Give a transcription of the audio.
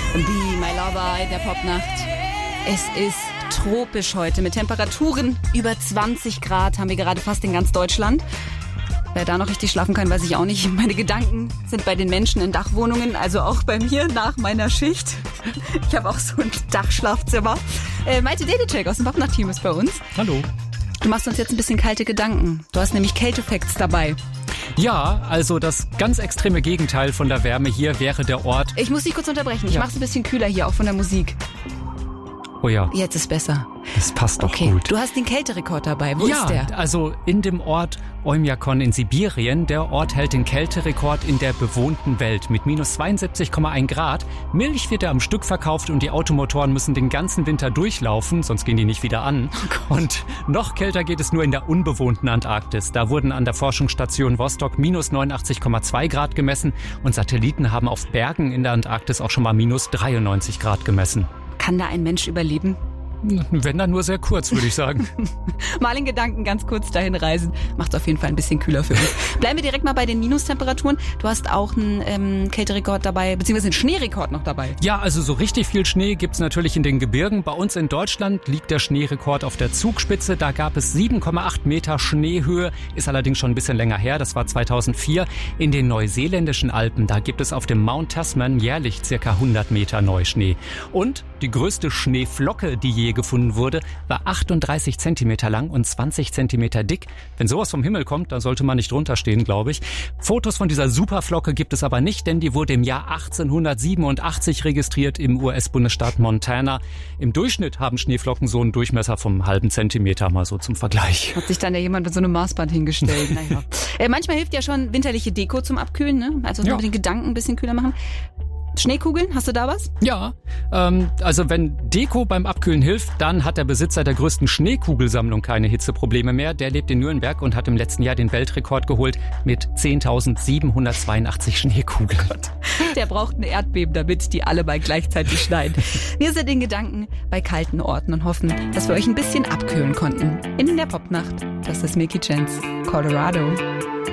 Be My Lover in der Popnacht. Es ist tropisch heute mit Temperaturen über 20 Grad. Haben wir gerade fast in ganz Deutschland. Wer da noch richtig schlafen kann, weiß ich auch nicht. Meine Gedanken sind bei den Menschen in Dachwohnungen, also auch bei mir nach meiner Schicht. Ich habe auch so ein Dachschlafzimmer. Maite Dedicek aus dem Popnacht-Team ist bei uns. Hallo. Du machst uns jetzt ein bisschen kalte Gedanken. Du hast nämlich Kältefacts dabei. Ja, also das ganz extreme Gegenteil von der Wärme hier wäre der Ort... Ich muss dich kurz unterbrechen. Ich mache es ein bisschen kühler hier, auch von der Musik. Oh ja. Jetzt ist besser. Das passt doch gut. Du hast den Kälterekord dabei. Wo ist der? Ja, also in dem Ort Oymyakon in Sibirien. Der Ort hält den Kälterekord in der bewohnten Welt mit minus 72,1 Grad. Milch wird am Stück verkauft und die Automotoren müssen den ganzen Winter durchlaufen, sonst gehen die nicht wieder an. Und noch kälter geht es nur in der unbewohnten Antarktis. Da wurden an der Forschungsstation Vostok minus 89,2 Grad gemessen und Satelliten haben auf Bergen in der Antarktis auch schon mal minus 93 Grad gemessen. Kann da ein Mensch überleben? Wenn dann nur sehr kurz, würde ich sagen. Mal in Gedanken ganz kurz dahin reisen. Macht es auf jeden Fall ein bisschen kühler für uns. Bleiben wir direkt mal bei den Minustemperaturen. Du hast auch einen Kälterekord dabei, beziehungsweise einen Schneerekord noch dabei. Ja, also so richtig viel Schnee gibt's natürlich in den Gebirgen. Bei uns in Deutschland liegt der Schneerekord auf der Zugspitze. Da gab es 7,8 Meter Schneehöhe. Ist allerdings schon ein bisschen länger her. Das war 2004. In den neuseeländischen Alpen, da gibt es auf dem Mount Tasman jährlich circa 100 Meter Neuschnee. Und die größte Schneeflocke, die je gefunden wurde, war 38 Zentimeter lang und 20 Zentimeter dick. Wenn sowas vom Himmel kommt, dann sollte man nicht drunter stehen, glaube ich. Fotos von dieser Superflocke gibt es aber nicht, denn die wurde im Jahr 1887 registriert im US-Bundesstaat Montana. Im Durchschnitt haben Schneeflocken so einen Durchmesser vom halben Zentimeter, mal so zum Vergleich. Hat sich dann ja jemand mit so einem Maßband hingestellt. Naja. Manchmal hilft ja schon winterliche Deko zum Abkühlen, ne? Also mit den Gedanken ein bisschen kühler machen. Schneekugeln, hast du da was? Ja, also wenn Deko beim Abkühlen hilft, dann hat der Besitzer der größten Schneekugelsammlung keine Hitzeprobleme mehr. Der lebt in Nürnberg und hat im letzten Jahr den Weltrekord geholt mit 10.782 Schneekugeln. Der braucht ein Erdbeben, damit die alle mal gleichzeitig schneien. Wir sind in Gedanken bei kalten Orten und hoffen, dass wir euch ein bisschen abkühlen konnten. In der Popnacht, das ist Milky Chance, Colorado.